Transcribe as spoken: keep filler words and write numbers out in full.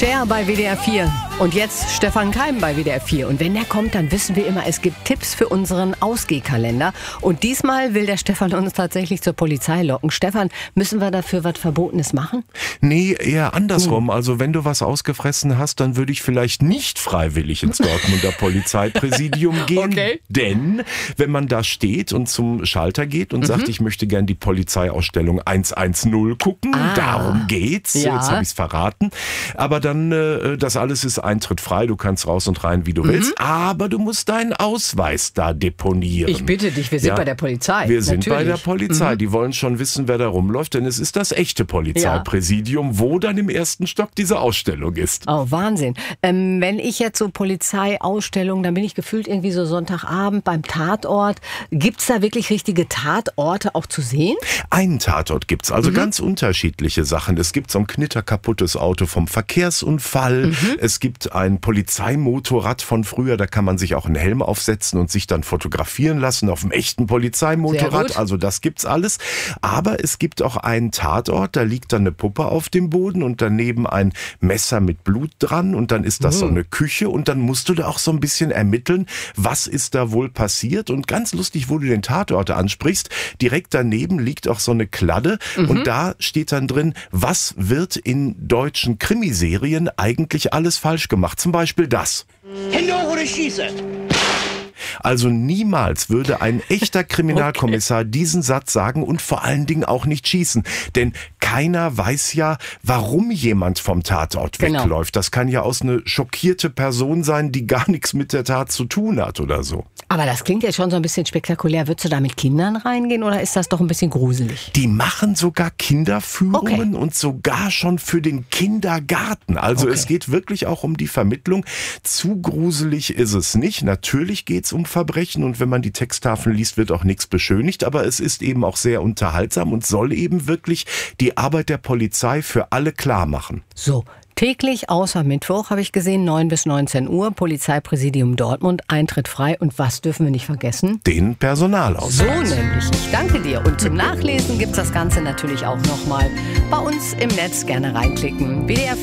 Cher bei W D R vier und jetzt Stefan Keim bei W D R vier. Und wenn der kommt, dann wissen wir immer, es gibt Tipps für unseren Ausgehkalender. Und diesmal will der Stefan uns tatsächlich zur Polizei locken. Stefan, müssen wir dafür was Verbotenes machen? Nee, eher andersrum. Hm. Also wenn du was ausgefressen hast, dann würde ich vielleicht nicht freiwillig ins Dortmunder Polizeipräsidium gehen. Okay. Denn wenn man da steht und zum Schalter geht und mhm. sagt, ich möchte gern die Polizeiausstellung hundertzehn gucken, ah. darum geht's. Ja. Jetzt habe ich es verraten. Aber dann, äh, das alles ist eintrittfrei, du kannst raus und rein, wie du mhm. willst, aber du musst deinen Ausweis da deponieren. Ich bitte dich, wir sind ja. bei der Polizei. Wir sind Natürlich. bei der Polizei, mhm. die wollen schon wissen, wer da rumläuft, denn es ist das echte Polizeipräsidium, ja. wo dann im ersten Stock diese Ausstellung ist. Oh, Wahnsinn. Ähm, wenn ich jetzt so Polizeiausstellung, dann bin ich gefühlt irgendwie so Sonntagabend beim Tatort. Gibt's da wirklich richtige Tatorte auch zu sehen? Einen Tatort gibt's, also mhm. ganz unterschiedliche Sachen. Es gibt so ein knitterkaputtes Auto vom Verkehrsunfall. Mhm. Es gibt ein Polizeimotorrad von früher, da kann man sich auch einen Helm aufsetzen und sich dann fotografieren lassen auf dem echten Polizeimotorrad. Also das gibt's alles. Aber es gibt auch einen Tatort, da liegt dann eine Puppe auf dem Boden und daneben ein Messer mit Blut dran und dann ist das mhm. so eine Küche und dann musst du da auch so ein bisschen ermitteln, was ist da wohl passiert. Und ganz lustig, wo du den Tatort ansprichst, direkt daneben liegt auch so eine Kladde mhm. und da steht dann drin, was wird in deutschen Krimiserien eigentlich alles falsch gemacht. Zum Beispiel das. Hände hoch oder schieße! Also niemals würde ein echter Kriminalkommissar okay. diesen Satz sagen und vor allen Dingen auch nicht schießen. Denn keiner weiß ja, warum jemand vom Tatort genau. wegläuft. Das kann ja aus eine schockierte Person sein, die gar nichts mit der Tat zu tun hat oder so. Aber das klingt jetzt schon so ein bisschen spektakulär. Würdest du da mit Kindern reingehen oder ist das doch ein bisschen gruselig? Die machen sogar Kinderführungen okay. und sogar schon für den Kindergarten. Also okay. es geht wirklich auch um die Vermittlung. Zu gruselig ist es nicht. Natürlich geht es um Verbrechen und wenn man die Texttafeln liest, wird auch nichts beschönigt. Aber es ist eben auch sehr unterhaltsam und soll eben wirklich die Arbeit der Polizei für alle klar machen. So. Täglich außer Mittwoch habe ich gesehen, neun bis neunzehn Uhr, Polizeipräsidium Dortmund, Eintritt frei. Und was dürfen wir nicht vergessen? Den Personalausweis. So nämlich. Ich danke dir. Und zum Nachlesen gibt es das Ganze natürlich auch nochmal bei uns im Netz. Gerne reinklicken. W D R